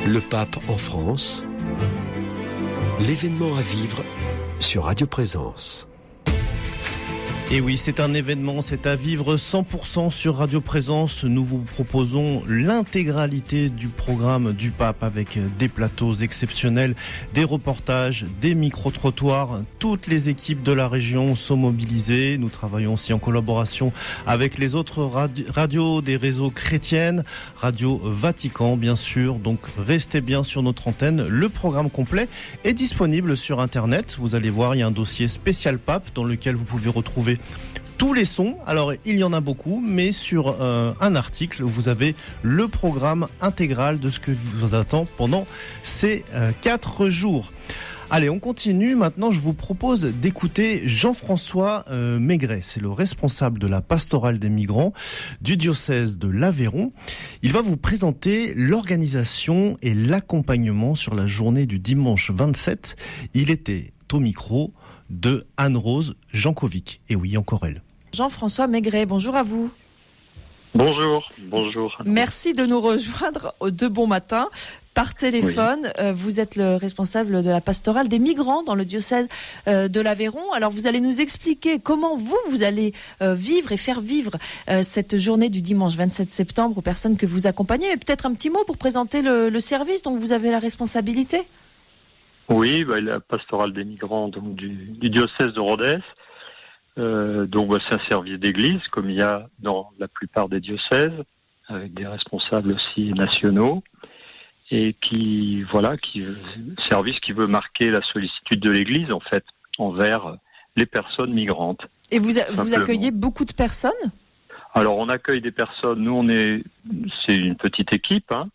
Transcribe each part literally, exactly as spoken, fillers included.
Le pape en France, l'événement à vivre sur Radio Présence. Et oui, c'est un événement, c'est à vivre cent pour cent sur Radio Présence. Nous vous proposons l'intégralité du programme du pape avec des plateaux exceptionnels, des reportages, des micro-trottoirs. Toutes les équipes de la région sont mobilisées. Nous travaillons aussi en collaboration avec les autres radi- radios des réseaux chrétiennes, Radio Vatican bien sûr. Donc restez bien sur notre antenne. Le programme complet est disponible sur Internet. Vous allez voir, il y a un dossier spécial pape dans lequel vous pouvez retrouver tous les sons. Alors il y en a beaucoup, mais sur euh, un article vous avez le programme intégral de ce que vous attend pendant ces euh, quatre jours. Allez, on continue. Maintenant, je vous propose d'écouter Jean-François euh, Maigret. C'est le responsable de la pastorale des migrants du diocèse de l'Aveyron. Il va vous présenter l'organisation et l'accompagnement sur la journée du dimanche vingt-sept. Il était au micro de Anne-Rose Jankovic. Et oui, encore elle. Jean-François Maigret, bonjour à vous. Bonjour, bonjour. Merci de nous rejoindre de bon matin par téléphone. Oui. Euh, vous êtes le responsable de la pastorale des migrants dans le diocèse euh, de l'Aveyron. Alors vous allez nous expliquer comment vous, vous allez euh, vivre et faire vivre euh, cette journée du dimanche vingt-sept septembre aux personnes que vous accompagnez. Mais peut-être un petit mot pour présenter le, le service dont vous avez la responsabilité. Oui, bah, la pastorale des migrants donc, du, du diocèse de Rodez. Euh, donc bah, c'est un service d'église, comme il y a dans la plupart des diocèses, avec des responsables aussi nationaux, et qui voilà, qui service qui veut marquer la sollicitude de l'église en fait envers les personnes migrantes. Et vous, vous accueillez beaucoup de personnes ? Alors on accueille des personnes. Nous on est, c'est une petite équipe. Hein.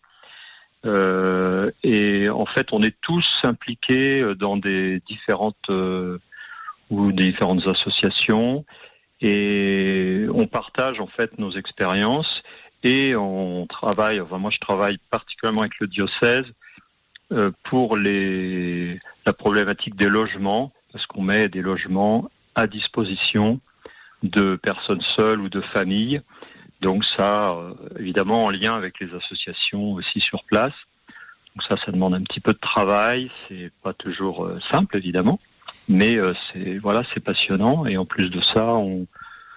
Euh, et en fait, on est tous impliqués dans des différentes euh, ou des différentes associations et on partage en fait nos expériences et on travaille. Enfin, moi, je travaille particulièrement avec le diocèse euh, pour les la problématique des logements parce qu'on met des logements à disposition de personnes seules ou de familles. Donc ça, euh, évidemment, en lien avec les associations aussi sur place. Donc ça, ça demande un petit peu de travail. C'est pas toujours euh, simple, évidemment, mais euh, c'est voilà, c'est passionnant. Et en plus de ça, on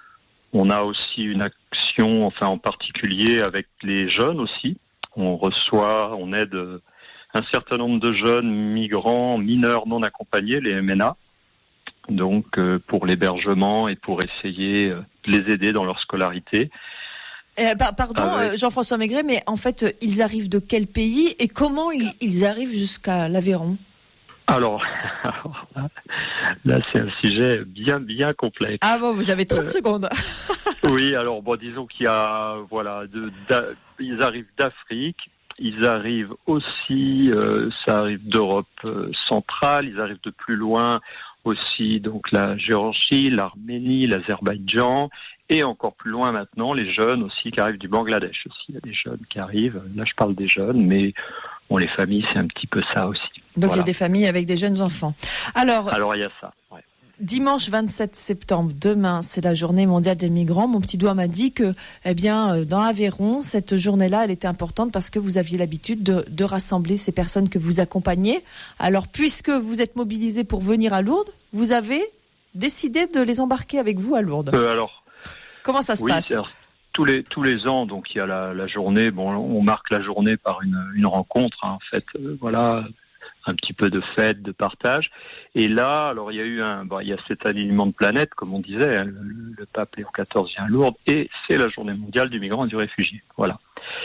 on a aussi une action, enfin en particulier avec les jeunes aussi. On reçoit, on aide un certain nombre de jeunes migrants mineurs non accompagnés, les M N A. Donc euh, pour l'hébergement et pour essayer euh, de les aider dans leur scolarité. Euh, pardon, Avec... Jean-François Maigret, mais en fait, ils arrivent de quel pays et comment ils, ils arrivent jusqu'à l'Aveyron ? Alors, alors là, là, c'est un sujet bien, bien complexe. Ah bon, vous avez trente euh, secondes. Oui, alors bon, disons qu'il y a, voilà, de, ils arrivent d'Afrique, ils arrivent aussi, euh, ça arrive d'Europe euh, centrale, ils arrivent de plus loin aussi, donc la Géorgie, l'Arménie, l'Azerbaïdjan. Et encore plus loin maintenant, les jeunes aussi qui arrivent du Bangladesh aussi. Il y a des jeunes qui arrivent. Là, je parle des jeunes, mais bon, les familles, c'est un petit peu ça aussi. Donc, voilà. Il y a des familles avec des jeunes enfants. Alors, Alors il y a ça, ouais. Dimanche vingt-sept septembre, demain, c'est la journée mondiale des migrants. Mon petit doigt m'a dit que, eh bien, dans l'Aveyron, cette journée-là, elle était importante parce que vous aviez l'habitude de, de rassembler ces personnes que vous accompagnez. Alors, puisque vous êtes mobilisés pour venir à Lourdes, vous avez décidé de les embarquer avec vous à Lourdes. Euh, alors, Comment ça se oui, passe ? tous les tous les ans, donc il y a la, la journée. Bon, on marque la journée par une une rencontre, hein, en fait. Euh, voilà, un petit peu de fête, de partage. Et là, alors il y a eu un, bon, il y a cet alignement de planètes, comme on disait. Hein, le, le pape Léon quatorze vient à Lourdes, et c'est la journée mondiale du migrant et du réfugié. Voilà.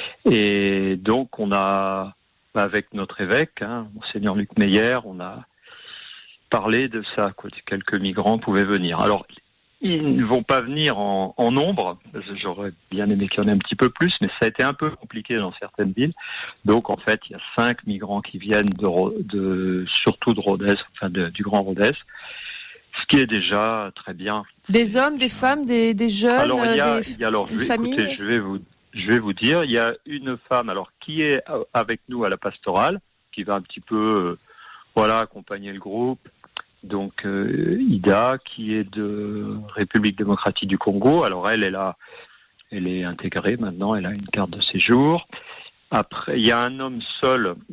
Et donc on a, avec notre évêque, hein, Monseigneur Luc Meyer, on a parlé de ça. Quoi, quelques migrants pouvaient venir. Alors ils ne vont pas venir en, en nombre. J'aurais bien aimé qu'il y en ait un petit peu plus, mais ça a été un peu compliqué dans certaines villes. Donc, en fait, il y a cinq migrants qui viennent de, de surtout de Rodez, enfin de, du Grand Rodez, ce qui est déjà très bien. Des hommes, des femmes, des, des jeunes, alors, il y a, des il y a, alors, je vais, familles. Écoutez, je vais vous, je vais vous dire, il y a une femme, alors qui est avec nous à la pastorale, qui va un petit peu, euh, voilà, accompagner le groupe. Donc euh, Ida, qui est de République démocratique du Congo. Alors elle, elle a, elle est intégrée maintenant. Elle a une carte de séjour. Après, il y a un homme seul